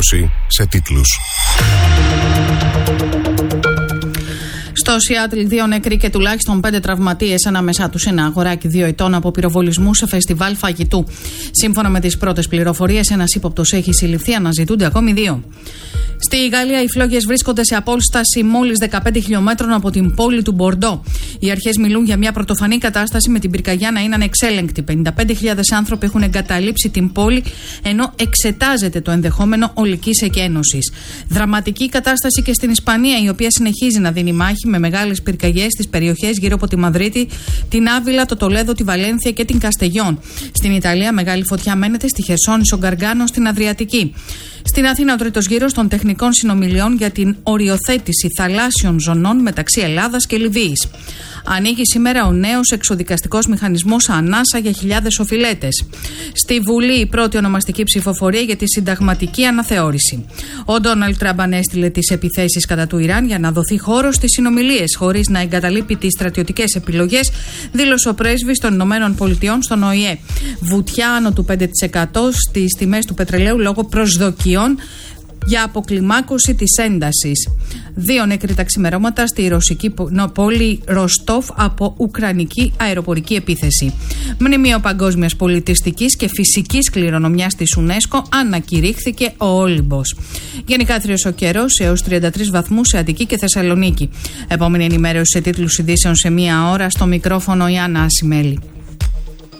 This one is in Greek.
ενημέρωση σε τίτλους. Στο Σιάτλ, 2 νεκροί και τουλάχιστον 5 τραυματίες, ανάμεσά τους ένα αγοράκι 2 ετών από πυροβολισμού σε φεστιβάλ φαγητού. Σύμφωνα με τις πρώτες πληροφορίες, ένας ύποπτος έχει συλληφθεί, αναζητούνται ακόμη 2. Στη Γαλλία, οι φλόγες βρίσκονται σε απόσταση μόλις 15 χιλιόμετρων από την πόλη του Μπορντό. Οι αρχές μιλούν για μια πρωτοφανή κατάσταση, με την πυρκαγιά να είναι ανεξέλεγκτη. 55.000 άνθρωποι έχουν εγκαταλείψει την πόλη, ενώ εξετάζεται το ενδεχόμενο ολικής εκένωσης. Δραματική κατάσταση και στην Ισπανία, η οποία συνεχίζει να δίνει μάχη με μεγάλες πυρκαγιές στις περιοχές γύρω από τη Μαδρίτη, την Άβυλα, το Τολέδο, τη Βαλένθια και την Καστεγιόν. Στην Ιταλία, μεγάλη φωτιά μένεται στη Χερσόνησο Γκαργκάνο στην Αδριατική. Στην Αθήνα, ο τρίτος γύρος των τεχνικών συνομιλιών για την οριοθέτηση θαλάσσιων ζωνών μεταξύ Ελλάδας και Λιβύης. Ανοίγει σήμερα ο νέος εξοδικαστικός μηχανισμός ανάσα για χιλιάδες οφειλέτες. Στη Βουλή, η πρώτη ονομαστική ψηφοφορία για τη συνταγματική αναθεώρηση. Ο Ντόναλντ Τραμπ ανέστειλε τις επιθέσεις κατά του Ιράν για να δοθεί χώρο στις συνομιλίες, χωρίς να εγκαταλείπει τις στρατιωτικές επιλογές, δήλωσε ο πρέσβης των Ηνωμένων Πολιτειών στον ΟΗΕ. Βουτιά άνω του 5% στις τιμές του πετρελαίου λόγω προσδοκιών για αποκλιμάκωση της έντασης. 2 νεκροί τα ξημερώματα στη ρωσική πόλη Ροστόφ από ουκρανική αεροπορική επίθεση. Μνημείο παγκόσμιας πολιτιστικής και φυσικής κληρονομιάς της UNESCO ανακηρύχθηκε ο Όλυμπος. Γενικά θριος ο καιρός έως 33 βαθμούς σε Αττική και Θεσσαλονίκη. Επόμενη ενημέρωση σε τίτλους ειδήσεων σε 1 ώρα. Στο μικρόφωνο η Άννα Ασημέλη.